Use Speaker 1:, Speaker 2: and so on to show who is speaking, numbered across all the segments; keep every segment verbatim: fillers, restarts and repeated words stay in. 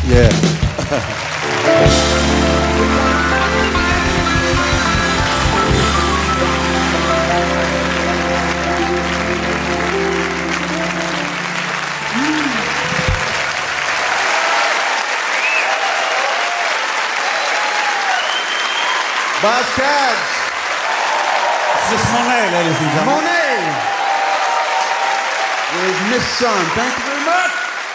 Speaker 1: Yeah. Buzz Cads.
Speaker 2: This is Monet, ladies and gentlemen.
Speaker 1: Monet. With Miss Sun. Thank you very much.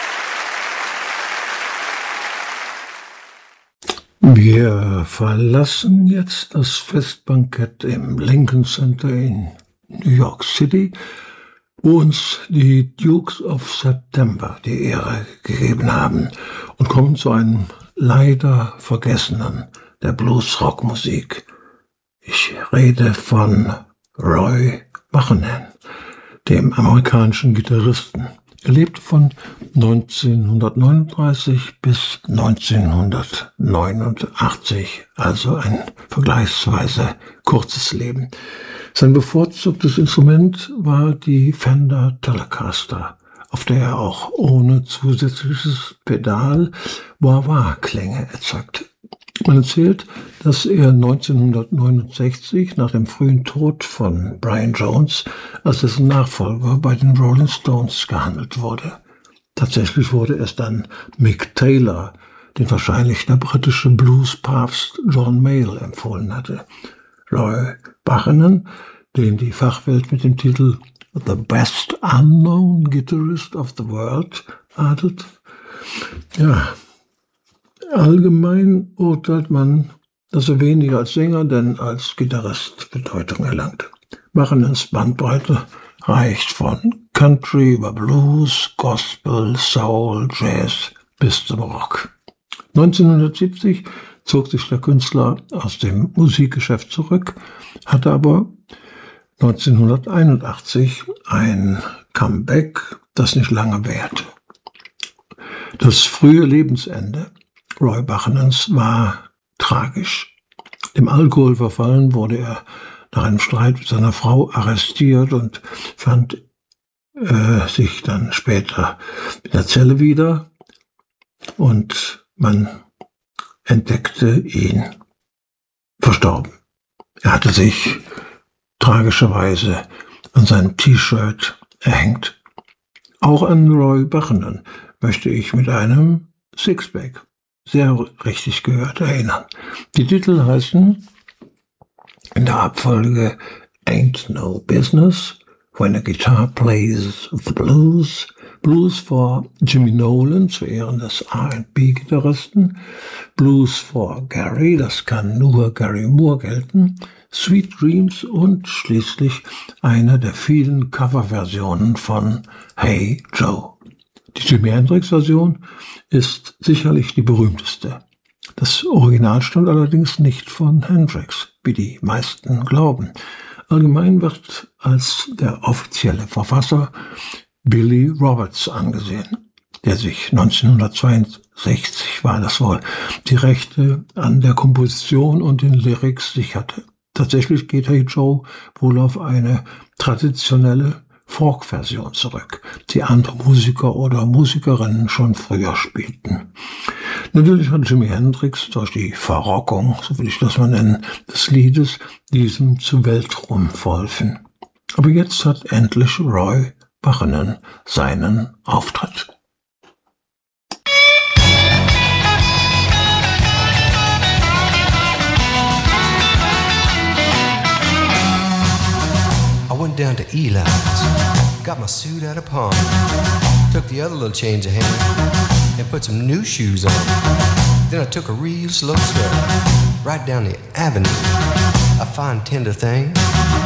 Speaker 3: Wir verlassen jetzt das Festbankett im Lincoln Center in New York City, wo uns die Dukes of September die Ehre gegeben haben, und kommen zu einem leider vergessenen der Blues-Rock-Musik. Ich rede von Roy Buchanan, dem amerikanischen Gitarristen. Er lebte von neunzehnhundertneununddreißig bis neunzehnhundertneunundachtzig, also ein vergleichsweise kurzes Leben. Sein bevorzugtes Instrument war die Fender Telecaster, auf der er auch ohne zusätzliches Pedal Wah-Wah-Klänge erzeugt. Man erzählt, dass er neunzehnhundertneunundsechzig nach dem frühen Tod von Brian Jones als dessen Nachfolger bei den Rolling Stones gehandelt wurde. Tatsächlich wurde es dann Mick Taylor, den wahrscheinlich der britische Blues-Papst John Mayall empfohlen hatte. Roy Buchanan, den die Fachwelt mit dem Titel The Best Unknown Guitarist of the World adelt. Ja, allgemein urteilt man, dass er weniger als Sänger, denn als Gitarrist Bedeutung erlangte. Buchanans Bandbreite reicht von Country über Blues, Gospel, Soul, Jazz bis zum Rock. neunzehnhundertsiebzig zog sich der Künstler aus dem Musikgeschäft zurück, hatte aber neunzehnhunderteinundachtzig ein Comeback, das nicht lange währte. Das frühe Lebensende Roy Buchanans war tragisch. Dem Alkohol verfallen wurde er nach einem Streit mit seiner Frau arrestiert und fand äh, sich dann später in der Zelle wieder, und man entdeckte ihn verstorben. Er hatte sich tragischerweise an seinem T-Shirt erhängt. Auch an Roy Buchanan möchte ich mit einem Sixpack, sehr richtig gehört, erinnern. Die Titel heißen in der Abfolge Ain't No Business, When a Guitar Plays the Blues, Blues for Jimmy Nolan zu Ehren des R and B-Gitarristen, Blues for Gary, das kann nur Gary Moore gelten, Sweet Dreams und schließlich eine der vielen Coverversionen von Hey Joe. Die Jimi Hendrix-Version ist sicherlich die berühmteste. Das Original stammt allerdings nicht von Hendrix, wie die meisten glauben. Allgemein wird als der offizielle Verfasser Billy Roberts angesehen, der sich neunzehnhundertzweiundsechzig, war das wohl, die Rechte an der Komposition und den Lyrics sicherte. Tatsächlich geht Hey Joe wohl auf eine traditionelle Folk-Version zurück, die andere Musiker oder Musikerinnen schon früher spielten. Natürlich hat Jimi Hendrix durch die Verrockung, so will ich das mal nennen, des Liedes diesem zu Weltruhm verholfen. Aber jetzt hat endlich Roy Buchanan seinen Auftritt.
Speaker 4: I went down to Eli's, got my suit out of pawn, took the other little change of hand, and put some new shoes on. Then I took a real slow stroll, right down the avenue, a fine tender thing.